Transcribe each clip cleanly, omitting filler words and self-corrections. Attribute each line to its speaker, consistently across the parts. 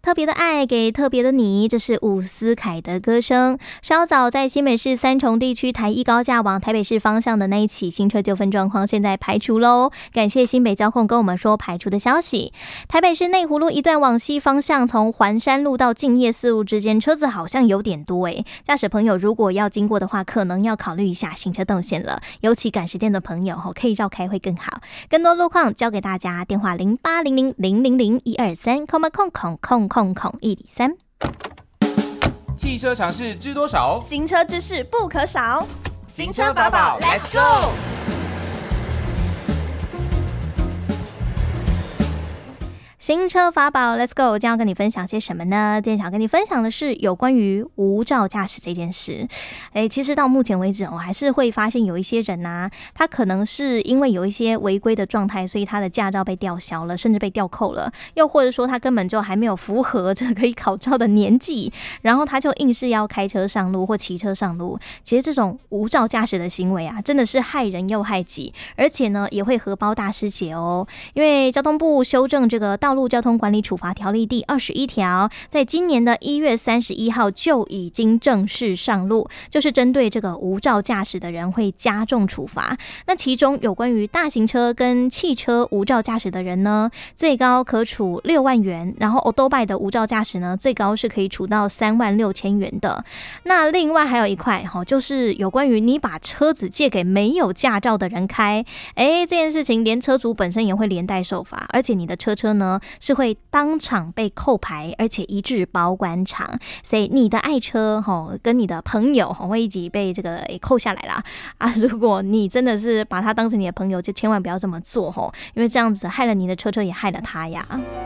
Speaker 1: 特别的爱给特别的你，这是伍思凯的歌声。稍早在新北市三重地区台一高架往台北市方向的那一起新车纠纷状况，现在排除喽。感谢新北交控跟我们说排除的消息。台北市内湖路一段往西方向，从环山路到敬业四路之间，车子好像有点多驾驶朋友如果要经过的话，可能要考虑一下行车动线了。尤其赶时间的朋友可以绕开会更好。更多路况交给大家，电话0800000123，空103。
Speaker 2: 汽车常识知多少？
Speaker 3: 行车知识不可少。
Speaker 2: 行车法宝 ，Let's go！
Speaker 1: 行车法宝 Let's go， 今天要跟你分享些什么呢？今天想跟你分享的是有关于无照驾驶这件事。其实到目前为止还是会发现有一些人他可能是因为有一些违规的状态，所以他的驾照被吊销了，甚至被吊扣了，又或者说他根本就还没有符合这个可以考照的年纪，然后他就硬是要开车上路或骑车上路。其实这种无照驾驶的行为真的是害人又害己，而且呢也会荷包大失血哦。因为交通部修正这个道路交通管理处罚条例第21条，在今年的1月31号就已经正式上路，就是针对这个无照驾驶的人会加重处罚。那其中有关于大型车跟汽车无照驾驶的人呢，最高可处6万元，然后 Autobike 的无照驾驶呢，最高是可以处到3万6千元的。那另外还有一块就是有关于你把车子借给没有驾照的人开，这件事情连车主本身也会连带受罚，而且你的车呢是会当场被扣牌，而且移至保管场，所以你的爱车跟你的朋友会一起被这个扣下来啦如果你真的是把他当成你的朋友，就千万不要这么做因为这样子害了你的车也害了他呀。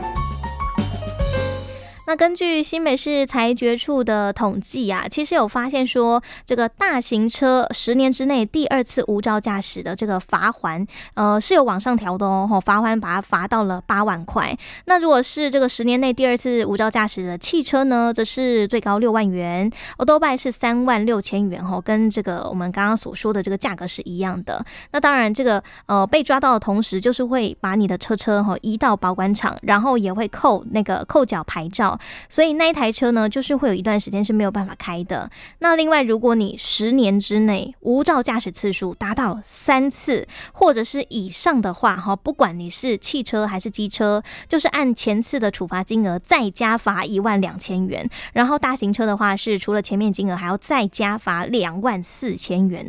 Speaker 1: 那根据新北市财决处的统计其实有发现说，这个大型车10年之内第2次无照驾驶的这个罚锾是有往上调的罚锾把它罚到了8万块。那如果是这个10年内第2次无照驾驶的汽车呢，则是最高6万元，Autobike是3万6千元跟这个我们刚刚所说的这个价格是一样的。那当然这个被抓到的同时，就是会把你的车移到保管场，然后也会扣缴牌照。所以那一台车呢，就是会有一段时间是没有办法开的。那另外，如果你10年之内无照驾驶次数达到3次或者是以上的话，不管你是汽车还是机车，就是按前次的处罚金额再加罚1万2千元。然后大型车的话，是除了前面金额还要再加罚2万4千元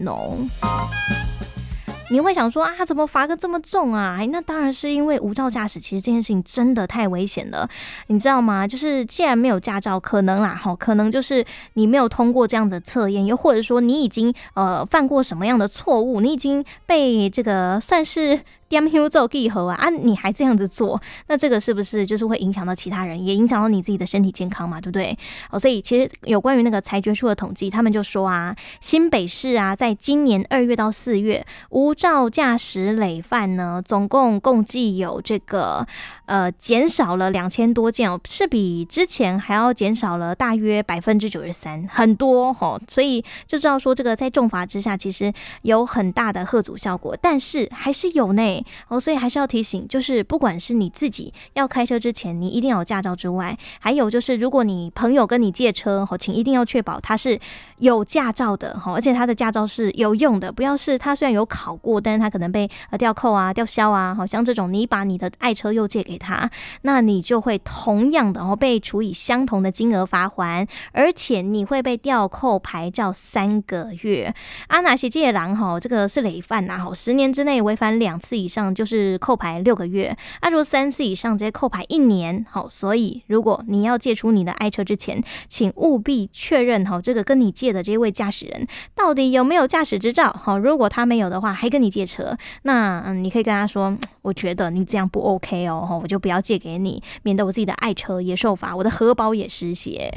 Speaker 1: 你会想说怎么罚个这么重那当然是因为无照驾驶其实这件事情真的太危险了，你知道吗？就是既然没有驾照，可能就是你没有通过这样的测验，又或者说你已经犯过什么样的错误，你已经被这个算是点香做记号你还这样子做，那这个是不是就是会影响到其他人，也影响到你自己的身体健康嘛，对不对？所以其实有关于那个财决处的统计，他们就说新北市在今年2月到4月无照驾驶累犯呢，总共计有这个减少了2000多件是比之前还要减少了大约93%，很多所以就知道说这个在重罚之下，其实有很大的吓阻效果，但是还是有呢所以还是要提醒，就是不管是你自己要开车之前，你一定要有驾照之外，还有就是如果你朋友跟你借车请一定要确保他是有驾照的而且他的驾照是有用的，不要是他虽然有考过，但是他可能被吊扣吊销好像这种你把你的爱车又借给他，那你就会同样的被处以相同的金额罚锾，而且你会被吊扣牌照3个月哪些这些人这个是累犯10年之内违反2次以上就是扣牌6个月如果3次以上直接扣牌1年所以如果你要借出你的爱车之前，请务必确认这个跟你借的这位驾驶人到底有没有驾驶执照如果他没有的话还跟你借车，那你可以跟他说，我觉得你这样不 OK 我就不要借给你，免得我自己的爱车也受罚，我的荷包也失血。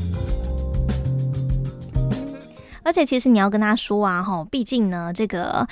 Speaker 1: 而且其实你要跟他说毕竟呢，这个